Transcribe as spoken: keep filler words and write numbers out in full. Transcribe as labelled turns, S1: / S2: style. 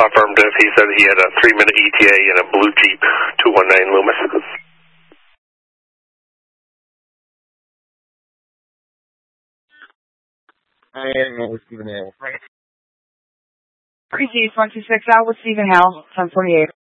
S1: affirmative. He said he had a three-minute E T A in a blue Jeep, two one nine Loomis.
S2: And Stephen Hale.
S3: Precinct one two six out with Stephen Hale, ten forty-eight.